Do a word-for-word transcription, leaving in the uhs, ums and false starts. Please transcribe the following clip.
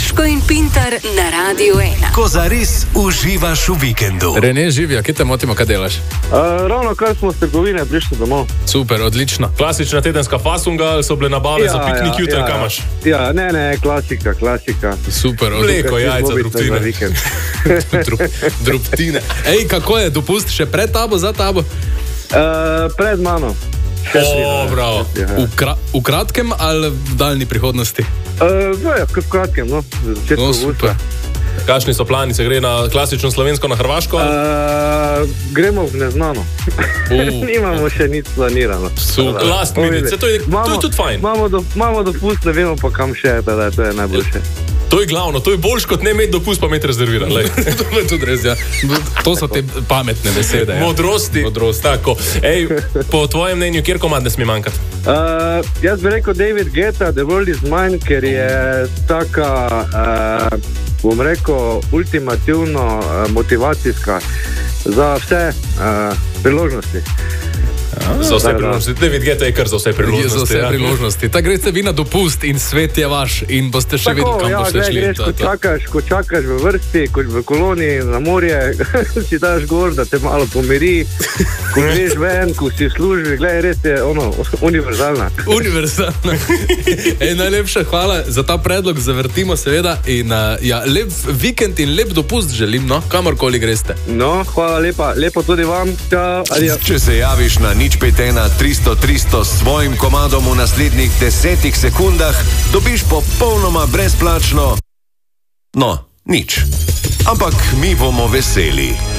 Gaško in Pintar na Radiu ena. Ko zares uživaš v vikendu. Rene, živijo, kje te motimo, kaj delaš? Uh, ravno kar smo z trgovine prišli domov. Super, odlično. Klasična tedenska fasunga, ali so bile nabave ja, za piknik ja, jutri, ja, kam imaš? Ja, ne, ne, klasika, klasika. Super, mleko, jajca, drobtine. Drobtine. Ej, kako je, dopust še pred tabo, za tabo? Uh, pred mano. O, bravo. V, kra v kratkem ali v daljni prihodnosti? Uh, no, ja, v kratkem, no. No, super. Kakšni so plani, se gre na klasično slovensko, na Hrvaško? Uh, gremo v neznano. Uh. Nimamo še nič planirano. Super. Last minute, to je, imamo, to je tudi fajn. Imamo, do, imamo dopust, ne vemo pa kam še, da to je najboljše. To je glavno, to je boljš kot ne imeti dopust, pa imeti rezerviran. To je tudi res, ja. To so te pametne besede. Ja. Modrosti. Modrosti. Tako. Ej, po tvojem mnenju, kjer komad ne sme manjkati? Uh, jaz bi rekel David Guetta, The World Is Mine, ker je taka, uh, bom rekel, ultimativno uh, motivacijska za vse uh, priložnosti. Ja, za vse priložnosti. David Guetta je kar za vse priložnosti. Za vse ja. priložnosti. Tako greste vi na dopust in svet je vaš in boste še videli, kam ja, boste šli. Greš, ko, čakaš, ko čakaš v vrsti, kot v koloniji na morje, si daš gor, da te malo pomiri, ko greš ven, ko si v službi, gledaj, res je ono, univerzalna. Univerzalna. Ej, najlepša hvala za ta predlog, zavrtimo seveda in uh, ja, lep vikend in lep dopust želim, no, kamorkoli greste. No, hvala lepa, lepo tudi vam. Čau, adijo. Če se javiš na nič pet ena tristo tristo s svojim komadom v naslednjih desetih sekundah, dobiš popolnoma brezplačno, no, nič. Ampak mi bomo veseli.